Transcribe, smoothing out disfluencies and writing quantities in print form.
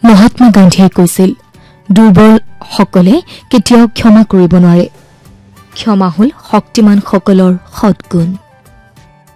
মহাত্মা গান্ধীয়ে কৈছিল দুৰ্বল সকলে কেতিয়াও ক্ষমা কৰিব নোৱাৰে ক্ষমা হল শক্তিমান সকলৰ সৎগুণ